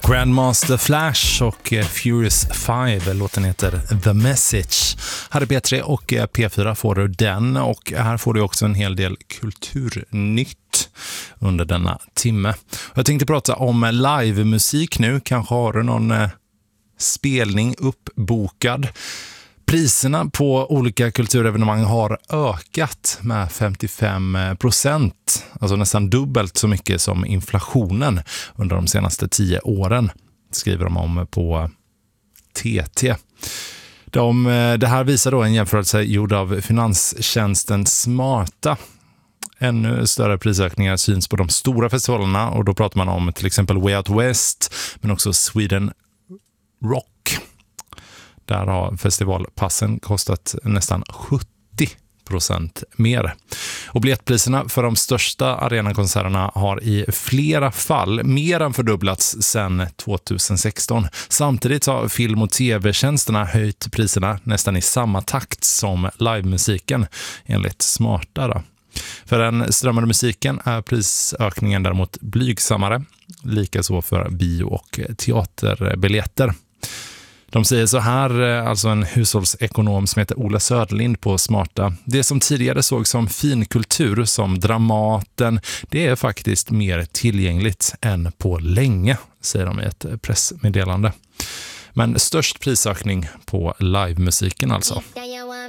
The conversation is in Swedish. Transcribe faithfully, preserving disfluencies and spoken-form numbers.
Grandmaster Flash och Furious five, låten heter The Message. Här är P tre och P fyra får du den, och här får du också en hel del kulturnytt under denna timme. Jag tänkte prata om livemusik nu. Kanske har du någon spelning uppbokad. Priserna på olika kulturevenemang har ökat med femtiofem procent, alltså nästan dubbelt så mycket som inflationen under de senaste tio åren, skriver de om på T T. De, det här visar då en jämförelse gjord av finanstjänsten Smarta. Ännu större prisökningar syns på de stora festivalerna, och då pratar man om till exempel Way Out West, men också Sweden Rock. Där har festivalpassen kostat nästan sjuttio procent mer. Och biljettpriserna för de största arenakonserterna har i flera fall mer än fördubblats sedan tjugohundrasexton. Samtidigt har film- och tv-tjänsterna höjt priserna nästan i samma takt som livemusiken, enligt Smarta då. För den strömmande musiken är prisökningen däremot blygsammare, likaså för bio- och teaterbiljetter. De säger så här, alltså en hushållsekonom som heter Ola Söderlind på Smarta. Det som tidigare såg som finkultur, som Dramaten, det är faktiskt mer tillgängligt än på länge, säger de i ett pressmeddelande. Men störst prisökning på livemusiken alltså.